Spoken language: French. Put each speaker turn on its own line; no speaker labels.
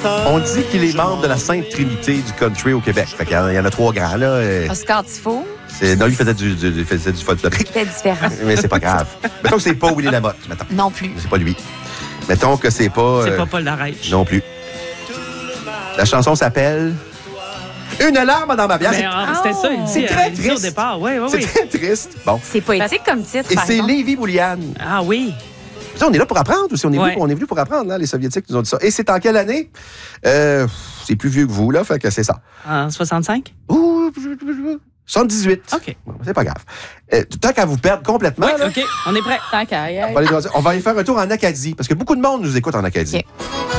On dit qu'il est membre de la Sainte Trinité du country au Québec. Fait qu'il y en a 3 grands, là.
Oscar Tifo.
Non, lui, il faisait du folklorique.
C'était différent.
Mais c'est pas grave. Mettons que c'est pas Willy Lamotte, mettons.
Non plus.
C'est pas lui. Mettons que c'est pas...
C'est pas Paul Larèche.
Non plus. La chanson s'appelle... Une larme dans ma bière.
C'était ça, il dit.
C'est très
il dit
triste.
au départ. Oui.
C'est très triste. Bon.
C'est poétique comme titre,
Et
par
c'est
exemple.
Lévi Bouliane.
Ah oui.
Ça, on est là pour apprendre aussi. On est
Ouais.
venu pour apprendre, là. Les Soviétiques nous ont dit ça. Et c'est en quelle année? C'est plus vieux que vous, là. Fait que c'est ça.
En 65?
Ouh, 78.
OK.
Bon, c'est pas grave. Tant qu'à vous perdre complètement, là,
OK, on est prêt.
Tant qu'à y aller.
on va aller faire un tour en Acadie. Parce que beaucoup de monde nous écoute en Acadie.
OK.